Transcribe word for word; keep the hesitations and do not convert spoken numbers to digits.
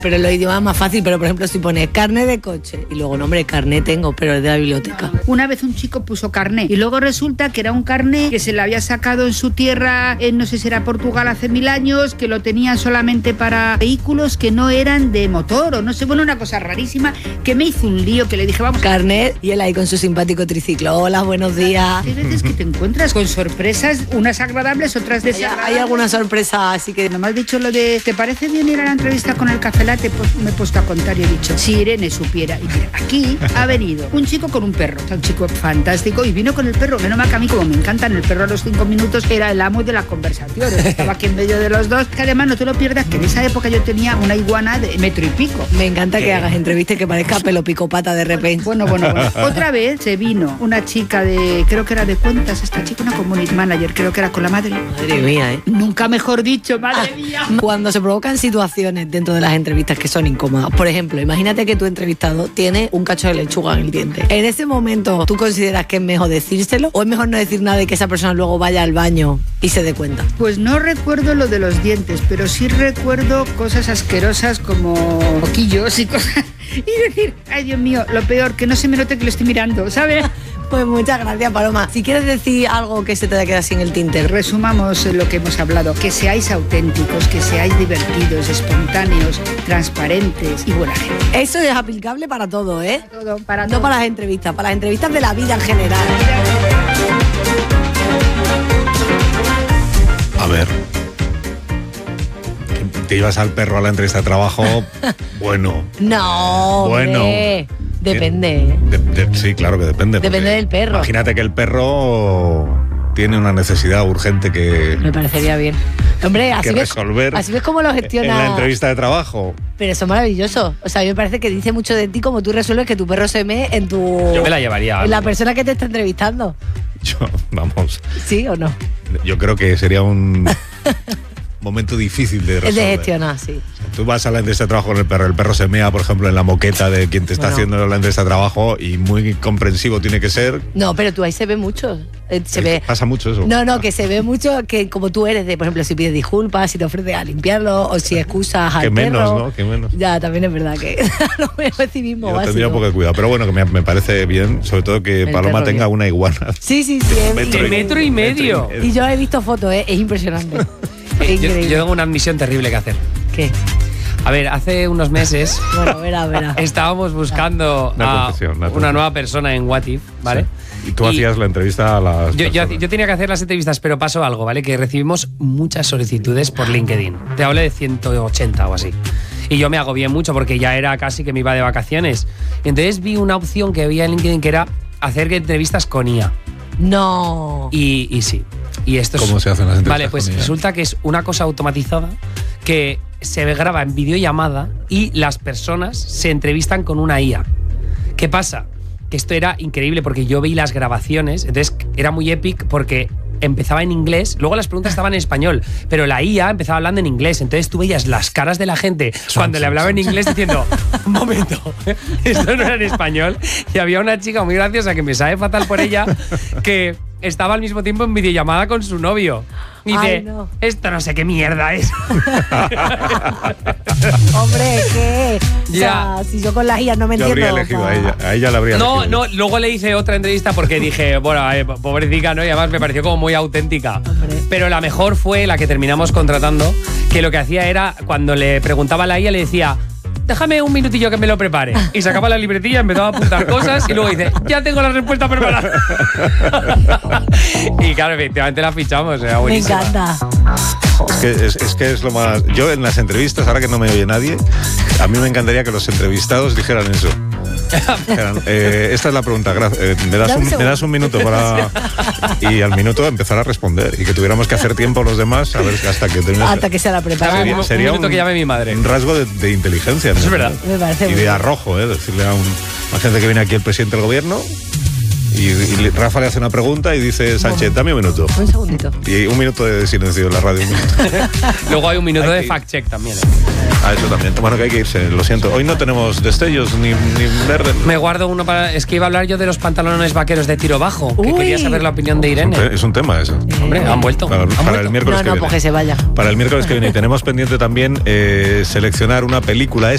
Pero los idiomas es más fácil, pero por ejemplo si pones carnet de coche y luego nombre, carnet tengo, pero es de la biblioteca. Una vez un chico puso carnet y luego resulta que era un carnet que se le había sacado en su tierra, en no sé si era Portugal hace mil años, que lo tenían solamente para vehículos que no eran de motor o no sé, bueno, una cosa rarísima que me hizo un lío, que le dije, vamos... Carnet y él ahí con su simpático triciclo. Hola, buenos días. Hay veces que te encuentras con sorpresas, unas agradables, otras desagradables. Hay, hay alguna sorpresa, así que... No me has dicho lo de, ¿te parece bien ir a la entrevista con el Café Latte? Pues me he puesto a contar y he dicho, si Irene supiera. Y mira, aquí ha venido un chico con un perro, un chico fantástico, y vino con el perro. Menos mal que a mí, como me encantan, el perro a los cinco minutos era el amo de la conversación. Estaba aquí en medio de los dos. Que además no te lo pierdas, que en esa época yo tenía una iguana de metro y pico. Me encanta que, que hagas entrevistas que parezca pelo pico pata de repente. Bueno, bueno, bueno. Otra vez se vino una chica de, creo que era de cuentas, esta chica, una community manager, creo que era con la madre. Madre mía, ¿eh? Nunca mejor dicho, madre mía. Cuando se provocan situaciones dentro de las entrevistas que son incómodas. Por ejemplo, imagínate que tu entrevistado tiene un cacho de lechuga en el diente. En ese momento, ¿tú consideras que es mejor decírselo o es mejor no decir nada y que esa persona luego vaya al baño y se dé cuenta? Pues no recuerdo lo de los dientes, pero sí recuerdo cosas asquerosas como moquillos y cosas. Y decir, ay Dios mío, lo peor, que no se me note que lo estoy mirando, ¿sabes? Pues muchas gracias, Paloma. Si quieres decir algo que se te haya quedado sin el tinte. Resumamos lo que hemos hablado. Que seáis auténticos, que seáis divertidos, espontáneos, transparentes y buena gente. Eso es aplicable para todo, ¿eh? Para todo, para no todo. para las entrevistas, para las entrevistas de la vida en general. A ver, te llevas al perro a la entrevista de trabajo, bueno. No, bueno. Hombre. Depende. De, de, sí, claro que depende. Depende del perro. Imagínate que el perro tiene una necesidad urgente que... Me parecería bien. Hombre, así que ves, resolver así ves cómo lo gestiona. En la entrevista de trabajo. Pero eso es maravilloso. O sea, a mí me parece que dice mucho de ti como tú resuelves que tu perro se mee en tu... Yo me la llevaría. En la persona que te está entrevistando. Yo, vamos. ¿Sí o no? Yo creo que sería un... momento difícil de resolver. Es de gestionar, sí. Tú vas a la entrevista de trabajo con el perro, el perro se mea, por ejemplo, en la moqueta de quien te está bueno. haciendo la entrevista de trabajo y muy comprensivo tiene que ser. No, pero tú ahí se ve mucho. Eh, se ve. Pasa mucho eso. No, no, que se ve mucho que como tú eres, de, por ejemplo, si pides disculpas, si te ofreces a limpiarlo o si excusas al que perro. menos, ¿no? Que menos. Ya, también es verdad que lo veo es civismo Yo básico. tendría un poco de cuidado, pero bueno, que me, me parece bien, sobre todo que el Paloma tenga bien. una iguana. Sí, sí, sí. De metro, y, metro y medio. metro y medio. Y yo he visto fotos, ¿eh? Es impresionante. Es yo, yo tengo una admisión terrible que hacer. ¿Qué? A ver, hace unos meses bueno, verá, verá. estábamos buscando una, a una, una nueva persona en What If, ¿vale? Sí. Y tú y hacías la entrevista a las yo, yo, yo tenía que hacer las entrevistas, pero pasó algo, ¿vale? Que recibimos muchas solicitudes por LinkedIn. Te hablé de ciento ochenta o así. Y yo me agobié mucho porque ya era casi que me iba de vacaciones. Y entonces vi una opción que había en LinkedIn que era hacer entrevistas con I A. No. Y, y sí. Y esto ¿Cómo es, se hacen las entrevistas? Vale, pues con I A? resulta que es una cosa automatizada que se graba en videollamada y las personas se entrevistan con una I A. ¿Qué pasa? Que esto era increíble porque yo vi las grabaciones, entonces era muy épico porque empezaba en inglés, luego las preguntas estaban en español, pero la I A empezaba hablando en inglés, entonces tú veías las caras de la gente cuando le hablaba en inglés diciendo, un momento, esto no era en español, y había una chica muy graciosa que me sabe fatal por ella, que estaba al mismo tiempo en videollamada con su novio. Y dice, Ay, no. esto no sé qué mierda es. Hombre, ¿qué? Ya. O sea, si yo con las I A no me Yo entiendo. habría elegido pa... a ella, a ella la habría No, elegido. no, luego le hice otra entrevista porque dije, bueno, eh, pobrecita, ¿no? Y además me pareció como muy auténtica. Hombre. Pero la mejor fue la que terminamos contratando, que lo que hacía era, cuando le preguntaba a la I A, le decía, déjame un minutillo que me lo prepare. Y sacaba la libretilla, empezaba a apuntar cosas y luego dice, ya tengo la respuesta preparada. Y claro, efectivamente la fichamos, era Me buenísima. encanta. Es que es, es que es lo más... Yo en las entrevistas, ahora que no me oye nadie, a mí me encantaría que los entrevistados dijeran eso. Dijeran, eh, esta es la pregunta, gra- eh, me, das un, me das un minuto para... Y al minuto empezar a responder y que tuviéramos que hacer tiempo los demás a ver hasta que termine. Hasta que se la prepare. Sería- un- un minuto que llame mi madre. Un rasgo de, de inteligencia. ¿no? Eso es verdad. Me parece Y muy de bien. arrojo, ¿eh? Decirle a un, a gente que viene aquí el presidente del gobierno y, y Rafa le hace una pregunta y dice, Sánchez, dame un minuto. Un segundito. Y un minuto de silencio en la radio. Un minuto. Luego hay un minuto Hay de que- fact-check también. ¿eh? Ah, eso también. Bueno, que hay que irse, lo siento. Hoy no tenemos destellos ni, ni verde. Me guardo uno para... Es que iba a hablar yo de los pantalones vaqueros de tiro bajo, que Uy. quería saber la opinión de Es un, Irene. te- es un tema eso. Hombre, han vuelto. Para, ¿Han para vuelto? el miércoles No, que no, viene. porque se vaya. Para el miércoles que viene. Y tenemos pendiente también eh, seleccionar una película